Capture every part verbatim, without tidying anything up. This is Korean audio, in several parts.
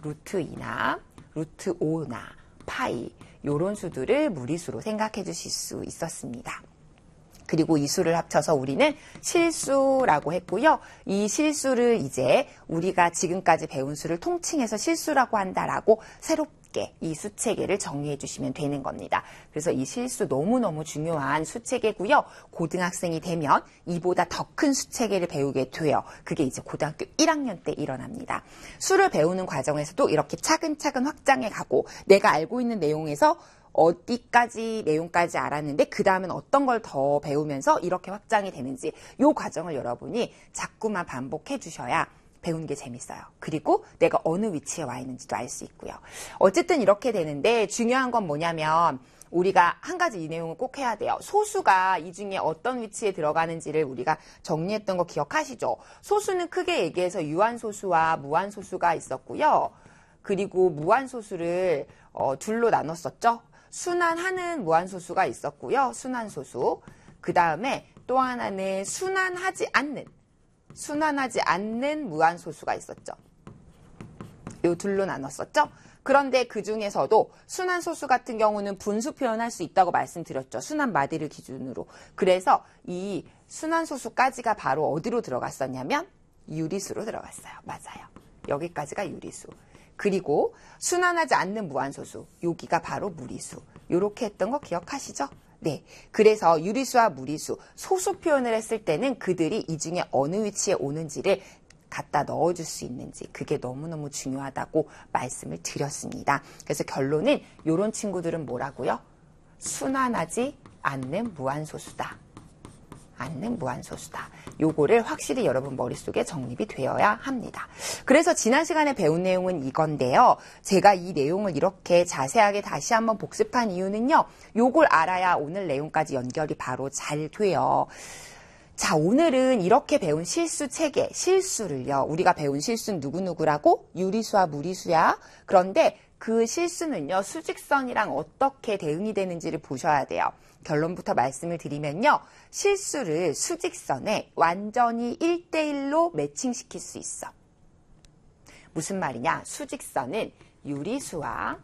루트 이나 루트 오나 파이 요런 수들을 무리수로 생각해 주실 수 있었습니다. 그리고 이 수를 합쳐서 우리는 실수라고 했고요. 이 실수를 이제 우리가 지금까지 배운 수를 통칭해서 실수라고 한다라고 새롭게 이 수체계를 정리해 주시면 되는 겁니다. 그래서 이 실수 너무너무 중요한 수체계고요. 고등학생이 되면 이보다 더 큰 수체계를 배우게 돼요. 그게 이제 고등학교 일 학년 때 일어납니다. 수를 배우는 과정에서도 이렇게 차근차근 확장해 가고 내가 알고 있는 내용에서 어디까지 내용까지 알았는데 그 다음엔 어떤 걸 더 배우면서 이렇게 확장이 되는지 이 과정을 여러분이 자꾸만 반복해 주셔야 배우는 게 재밌어요. 그리고 내가 어느 위치에 와 있는지도 알 수 있고요. 어쨌든 이렇게 되는데 중요한 건 뭐냐면 우리가 한 가지 이 내용을 꼭 해야 돼요. 소수가 이 중에 어떤 위치에 들어가는지를 우리가 정리했던 거 기억하시죠? 소수는 크게 얘기해서 유한소수와 무한소수가 있었고요. 그리고 무한소수를 어, 둘로 나눴었죠. 순환하는 무한소수가 있었고요. 순환소수. 그 다음에 또 하나는 순환하지 않는, 순환하지 않는 무한소수가 있었죠. 요 둘로 나눴었죠. 그런데 그 중에서도 순환소수 같은 경우는 분수 표현할 수 있다고 말씀드렸죠. 순환 마디를 기준으로. 그래서 이 순환소수까지가 바로 어디로 들어갔었냐면 유리수로 들어갔어요. 맞아요. 여기까지가 유리수. 그리고 순환하지 않는 무한소수, 여기가 바로 무리수. 이렇게 했던 거 기억하시죠? 네. 그래서 유리수와 무리수, 소수 표현을 했을 때는 그들이 이 중에 어느 위치에 오는지를 갖다 넣어줄 수 있는지 그게 너무너무 중요하다고 말씀을 드렸습니다. 그래서 결론은 이런 친구들은 뭐라고요? 순환하지 않는 무한소수다. 않는 무한소수다. 요거를 확실히 여러분 머릿속에 정립이 되어야 합니다. 그래서 지난 시간에 배운 내용은 이건데요. 제가 이 내용을 이렇게 자세하게 다시 한번 복습한 이유는요. 요걸 알아야 오늘 내용까지 연결이 바로 잘 돼요. 자, 오늘은 이렇게 배운 실수 체계, 실수를요. 우리가 배운 실수는 누구누구라고? 유리수와 무리수야. 그런데 그 실수는요. 수직선이랑 어떻게 대응이 되는지를 보셔야 돼요. 결론부터 말씀을 드리면요. 실수를 수직선에 완전히 일 대일로 매칭시킬 수 있어. 무슨 말이냐? 수직선은 유리수와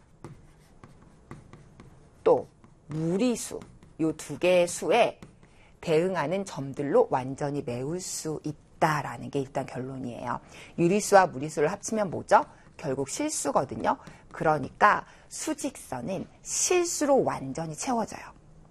또 무리수, 요 두 개의 수에 대응하는 점들로 완전히 메울 수 있다라는 게 일단 결론이에요. 유리수와 무리수를 합치면 뭐죠? 결국 실수거든요. 그러니까 수직선은 실수로 완전히 채워져요.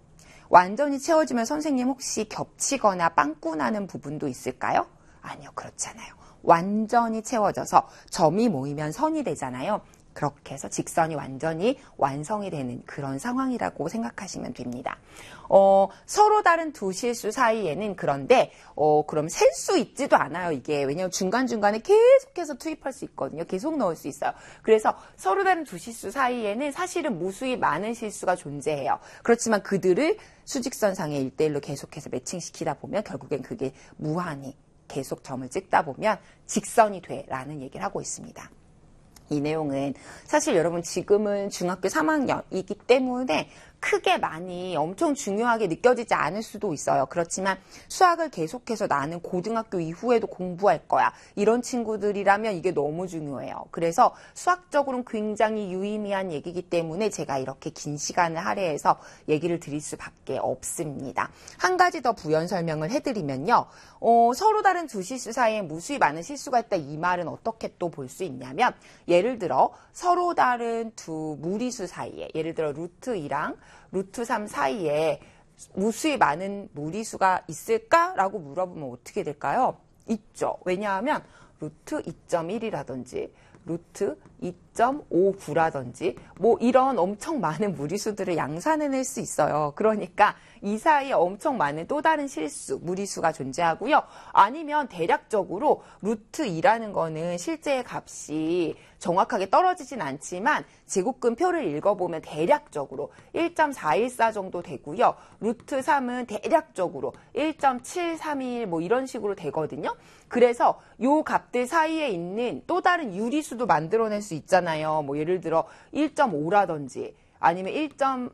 완전히 채워지면 선생님 혹시 겹치거나 빵꾸 나는 부분도 있을까요? 아니요, 그렇지 않아요. 완전히 채워져서 점이 모이면 선이 되잖아요. 그렇게 해서 직선이 완전히 완성이 되는 그런 상황이라고 생각하시면 됩니다. 어, 서로 다른 두 실수 사이에는 그런데 어, 그럼 셀 수 있지도 않아요. 이게 왜냐하면 중간중간에 계속해서 투입할 수 있거든요. 계속 넣을 수 있어요. 그래서 서로 다른 두 실수 사이에는 사실은 무수히 많은 실수가 존재해요. 그렇지만 그들을 수직선상의 일 대일로 계속해서 매칭시키다 보면 결국엔 그게 무한히 계속 점을 찍다 보면 직선이 돼라는 얘기를 하고 있습니다. 이 내용은 사실 여러분 지금은 중학교 삼 학년이기 때문에 크게 많이 엄청 중요하게 느껴지지 않을 수도 있어요. 그렇지만 수학을 계속해서 나는 고등학교 이후에도 공부할 거야. 이런 친구들이라면 이게 너무 중요해요. 그래서 수학적으로는 굉장히 유의미한 얘기이기 때문에 제가 이렇게 긴 시간을 할애해서 얘기를 드릴 수밖에 없습니다. 한 가지 더 부연 설명을 해드리면요. 어, 서로 다른 두 실수 사이에 무수히 많은 실수가 있다. 이 말은 어떻게 또 볼 수 있냐면 예를 들어 서로 다른 두 무리수 사이에 예를 들어 루트 이랑 루트 삼 사이에 무수히 많은 무리수가 있을까라고 물어보면 어떻게 될까요? 있죠. 왜냐하면 루트 이 점 일이라든지 루트 이 점 오구라든지 뭐 이런 엄청 많은 무리수들을 양산해낼 수 있어요. 그러니까 이 사이에 엄청 많은 또 다른 실수, 무리수가 존재하고요. 아니면 대략적으로 루트 이라는 거는 실제의 값이 정확하게 떨어지진 않지만 제곱근표를 읽어보면 대략적으로 일 점 사일사 정도 되고요. 루트 삼은 대략적으로 일 점 칠삼일 뭐 이런 식으로 되거든요. 그래서 요 값들 사이에 있는 또 다른 유리수도 만들어낼 수 있잖아요. 뭐 예를 들어 일 점 오라든지 아니면 일 점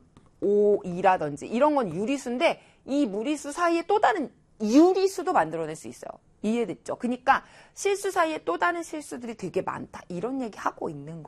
오이라든지 이런 건 유리수인데 이 무리수 사이에 또 다른 유리수도 만들어낼 수 있어요. 이해됐죠? 그러니까 실수 사이에 또 다른 실수들이 되게 많다. 이런 얘기 하고 있는